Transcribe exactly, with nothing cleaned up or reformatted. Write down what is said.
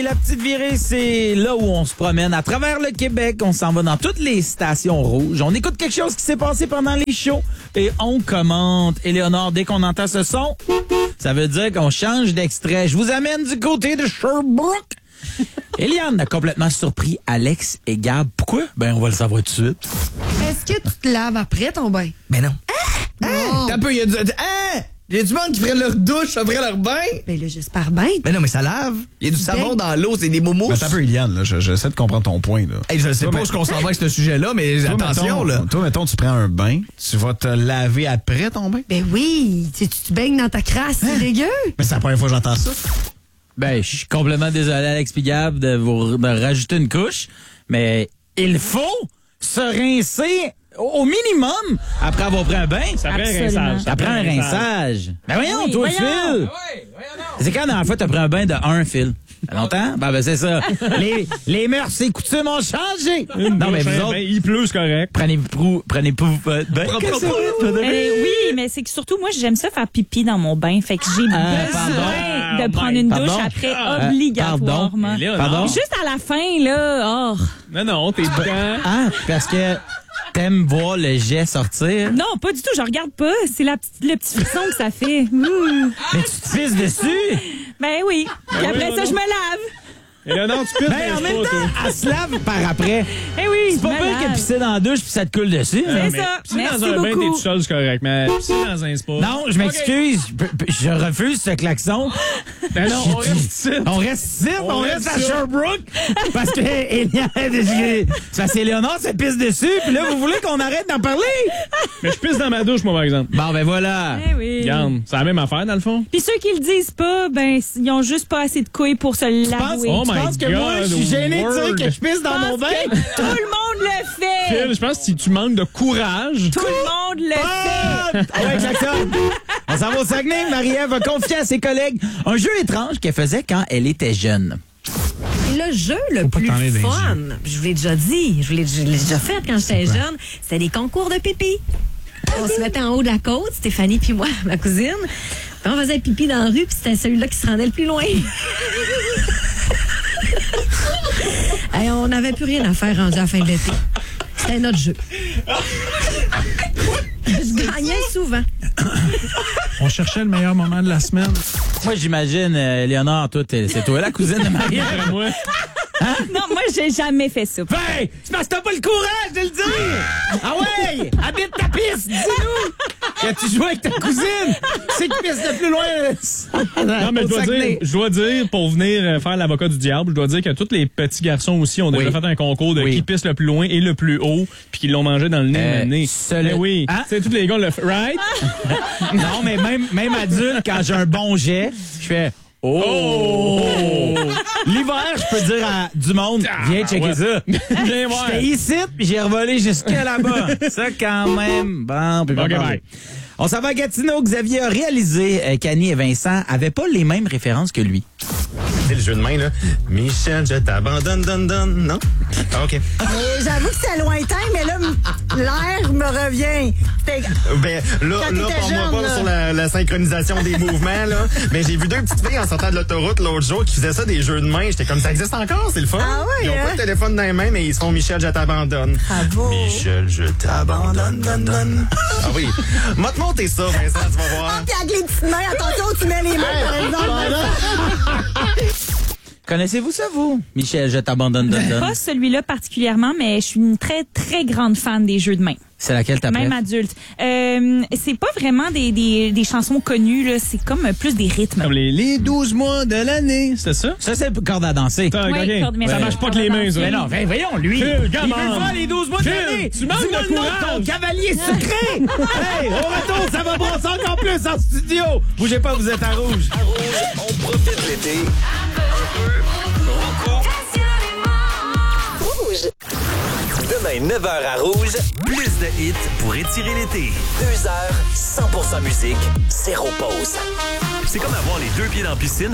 la petite virée, c'est là où on se promène à travers le Québec. On s'en va dans toutes les stations rouges. On écoute quelque chose qui s'est passé pendant les shows et on commente. Éléonore, dès qu'on entend ce son, ça veut dire qu'on change d'extrait. Je vous amène du côté de Sherbrooke. Eliane a complètement surpris Alex et Gab. Pourquoi? Ben, on va le savoir tout de suite. Est-ce que tu te laves après ton bain? Ben non. Ah! Hein? T'as un peu, il y a du... Hein? Il y a du monde qui ferait leur douche après leur bain. Ben là, j'espère bien. Ben non, mais ça lave. Il y a du savon dans l'eau, c'est des momos. Ben, t'as un peu, Eliane, là. Je- J'essaie de comprendre ton point, là. Hey, je sais Toi, pas mais- où je qu'on s'en va avec ce sujet-là, mais Toi, attention, mettons, là. Toi, mettons, tu prends un bain, tu vas te laver après ton bain. Ben oui, tu, tu te baignes dans ta crasse, c'est dégueu. Mais c'est la première fois que j'entends ça. Ben, je suis complètement désolé, Alex et Gab, de vous de rajouter une couche, mais il faut se rincer au minimum après avoir pris un bain. Ça prend un Absolument. rinçage. Ça prend un rinçage. Ben voyons, Oui, toi, voyons. Phil. C'est quand la dernière fois t'as pris un bain de un, Phil? Ça fait longtemps? Ben, ben c'est ça. les, les mœurs et coutumes ont changé. Non, mais vous Ben, autres, ben, il pleut, c'est correct. prenez prou, prenez pour votre bain. Propre, Qu'est-ce que propre. c'est? Euh, oui, mais c'est que surtout, moi, j'aime ça faire pipi dans mon bain. Fait que j'ai Ah, besoin pardon. de prendre une Pardon. douche après, Ah, obligatoirement. Léonore. Pardon? Juste à la fin, là, oh. Non, non, t'es dedans. Ah, parce que t'aimes voir le jet sortir. Non, pas du tout, je regarde pas. C'est la petite- le petit frisson que ça fait. Ouh. Mais tu te pisses dessus. Ben oui. Puis après oui, ça, non. je me lave. Et là, non, tu pisses Ben, en dans même le spot, temps, toi. elle se lave par après. Eh oui, C'est pas je me pire que lave. pisser dans la douche puis ça te coule dessus. hein. C'est Mais ça. pisser Merci dans un bain, t'es beaucoup. tout seul, c'est correct. Mais pisser dans un spa. Non, je m'excuse. Je- Je refuse ce klaxon. Ben non, on reste ici. On reste ici, on, On reste reste à ici. Sherbrooke. Parce que Eliane, c'est parce qu'Éléonore se pisse dessus. Puis là, vous voulez qu'on arrête d'en parler? Mais je pisse dans ma douche, moi, par exemple. Bon, ben voilà. Eh oui. Regarde, c'est la même affaire, dans le fond. Puis ceux qui le disent pas, ben, ils ont juste pas assez de couilles pour se Tu penses, l'avouer. Oh tu my penses que moi, je suis God, gêné de dire word. que je pisse dans mon Parce bain? que tout le monde le fait. Phil, je pense que si tu manques de courage, Tout le monde le Ah! fait. Ah ouais, exactement. On s'en va au Saguenay. Marie-Ève a confié à ses collègues un jeu étrange qu'elle faisait quand elle était jeune. Le jeu le pas plus t'en aller dans les fun, je vous l'ai déjà dit, je vous l'ai je l'ai déjà fait quand j'étais quoi? jeune, c'était des concours de pipi. On se mettait en haut de la côte, Stéphanie puis moi, ma cousine. Puis on faisait pipi dans la rue, puis c'était celui-là qui se rendait le plus loin. Et on n'avait plus rien à faire rendu à la fin de l'été. C'était notre jeu. Je gagnais souvent. On cherchait le meilleur moment de la semaine. Moi, j'imagine, euh, Léonore, toi, t'es- c'est toi la cousine de Marie-Ève. après moi, Non, moi, j'ai jamais fait ça. Ben, c'est parce que t'as pas le courage de le dire! Ah ouais! Habite ta piste! Dis-nous! Que tu joues avec ta cousine! C'est qui pisse le plus loin? non, mais je Au dois, Saguenay. dire, je dois dire, pour venir euh, faire l'avocat du diable, je dois dire que tous les petits garçons aussi ont déjà Oui. fait un concours de Oui. qui pisse le plus loin et le plus haut, puis qui l'ont mangé dans le nez. Euh, le nez. seul- Mais oui, Hein? c'est tous les gars le f- right? Non, mais même, même adulte, quand j'ai un bon jet, je fais Oh! L'hiver, je peux dire à du monde, viens checker ouais. ça. Viens voir. J'étais ici, puis j'ai revolé jusqu'à là-bas. Ça, quand même. Bon, puis Ok, bon, bye. on s'en va à Gatineau. Xavier a réalisé euh, qu'Annie et Vincent avaient pas les mêmes références que lui. C'est le jeu de main, là. Michel, je t'abandonne, donne, donne, non? Ah, OK. Mais j'avoue que c'est lointain, mais là, m- l'air me revient. C'était- Ben, là, Quand là, t'étais parle-moi jeune, pas là. sur la, la synchronisation des mouvements, là. Mais j'ai vu deux petites filles en sortant de l'autoroute l'autre jour qui faisaient ça, des jeux de main. J'étais comme, ça existe encore, c'est le fun. Ah ouais, Ils ont hein? pas de téléphone dans les mains, mais ils se font Michel, je t'abandonne. Bravo. Michel, je t'abandonne, donne, donne. Ah oui. M'a te monter ça, Vincent, tu vas voir. Puis avec les petites mains, attention où tu mets les mains, par exemple. Connaissez-vous ça, vous? Michel, je t'abandonne de donne. Pas celui-là particulièrement, mais je suis une très, très grande fan des jeux de main. C'est laquelle t'as Même préf? adulte. Euh, c'est pas vraiment des, des, des chansons connues, là. C'est comme plus des rythmes. Comme les, les douze mois de l'année, c'était ça? Ça, c'est le corde à danser. Attends, Oui, ok. corde- mais Ça ouais. marche pas que les mains, ça. Mais non, ben, voyons, lui. Phil, il come veut on. faire les douze mois de Phil, l'année. tu manques Dis-moi de le nom de courage. ton cavalier secret. Hey, au retour, ça va brasser encore plus en studio. Bougez pas, vous êtes à rouge. À Rouge, on profite l'été. Un peu, beaucoup. Rouge. Demain, neuf heures à Rouge, plus de hits pour étirer l'été. Deux heures, cent pour cent musique, zéro pause. C'est comme avoir les deux pieds dans la piscine